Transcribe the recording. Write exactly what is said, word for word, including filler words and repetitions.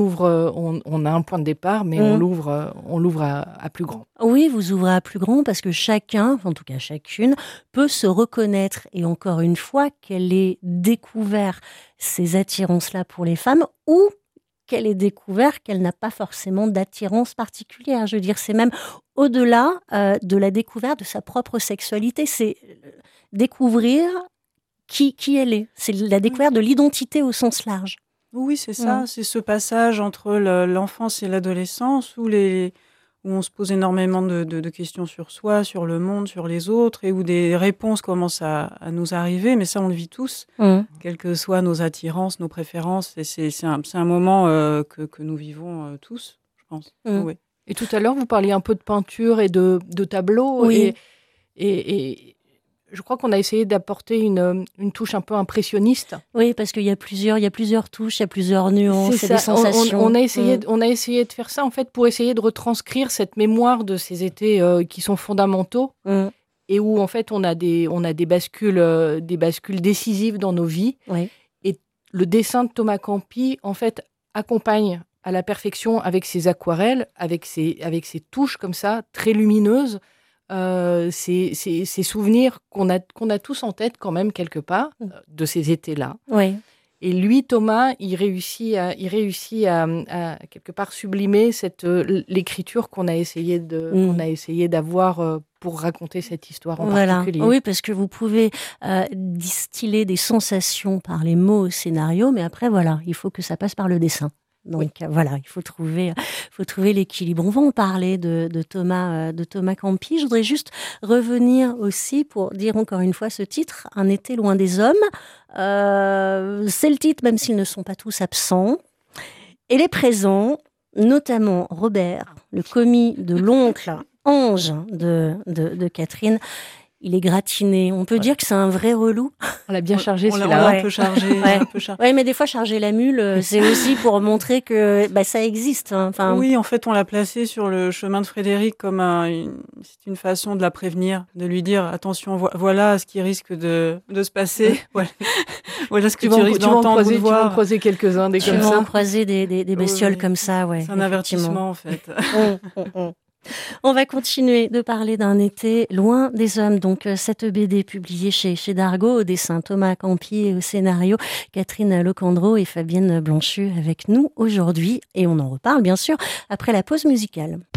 ouvre, euh, on, on a un point de départ, mais mmh. on l'ouvre, euh, on l'ouvre à, à plus grand. Oui, vous ouvrez à plus grand parce que chacun, en tout cas chacune, peut se reconnaître. Et encore une fois, qu'elle ait découvert ces attirances-là pour les femmes ou qu'elle ait découvert qu'elle n'a pas forcément d'attirance particulière. Je veux dire, c'est même au-delà euh, de la découverte de sa propre sexualité. C'est découvrir qui, qui elle est. C'est la découverte de l'identité au sens large. Oui, c'est ça. Mmh. C'est ce passage entre le, l'enfance et l'adolescence où, les, où on se pose énormément de, de, de questions sur soi, sur le monde, sur les autres, et où des réponses commencent à, à nous arriver. Mais ça, on le vit tous, mmh. quelles que soient nos attirances, nos préférences. Et c'est, c'est, un, c'est un moment euh, que, que nous vivons euh, tous, je pense. Mmh. Oui. Et tout à l'heure, vous parliez un peu de peinture et de, de tableaux. Oui. Et, et, et je crois qu'on a essayé d'apporter une, une touche un peu impressionniste. Oui, parce qu'il y a plusieurs, il y a plusieurs touches, il y a plusieurs nuances, et des sensations. On, on, a essayé, mmh. on a essayé de faire ça, en fait, pour essayer de retranscrire cette mémoire de ces étés euh, qui sont fondamentaux mmh. et où, en fait, on a des, on a des bascules, euh, des bascules décisives dans nos vies. Oui. Et le dessin de Thomas Campi, en fait, accompagne à la perfection avec ses aquarelles, avec ses, avec ses touches comme ça, très lumineuses. Euh, ces, ces, ces souvenirs qu'on a, qu'on a tous en tête quand même quelque part euh, de ces étés-là. Oui. Et lui, Thomas, il réussit à, il réussit à, à quelque part sublimer cette, euh, l'écriture qu'on a essayé, de, mmh. qu'on a essayé d'avoir euh, pour raconter cette histoire en voilà. particulier. Oui, parce que vous pouvez euh, distiller des sensations par les mots au scénario, mais après, voilà, il faut que ça passe par le dessin. Donc oui. euh, voilà, il faut trouver, faut trouver l'équilibre. On va en parler de, de Thomas, euh, de Thomas Campi. Je voudrais juste revenir aussi pour dire encore une fois ce titre, Un été loin des hommes. Euh, c'est le titre, même s'ils ne sont pas tous absents. Et les présents, notamment Robert, le commis de l'oncle Ange de, de, de Catherine. Il est gratiné. On peut ouais. dire que c'est un vrai relou. On l'a bien chargé, on celui-là. On l'a ouais. un peu chargé. Ouais. Un peu char... ouais, mais des fois, charger la mule, c'est aussi pour montrer que bah, ça existe. Hein. Enfin... Oui, en fait, on l'a placé sur le chemin de Frédéric comme un, une, c'est une façon de la prévenir, de lui dire attention, vo- voilà ce qui risque de, de se passer. voilà. voilà ce que tu, tu risques d'entendre ou de voir. Tu vas en croiser quelques-uns des tu comme ça. Tu vas en croiser des, des, des bestioles oui, oui. comme ça, ouais. C'est un avertissement, en fait. on, on, on. On va continuer de parler d'un été loin des hommes. Donc, cette B D publiée chez, chez Dargaud, au dessin Thomas Campi et au scénario Catherine Locandro et Fabienne Blanchu avec nous aujourd'hui. Et on en reparle, bien sûr, après la pause musicale.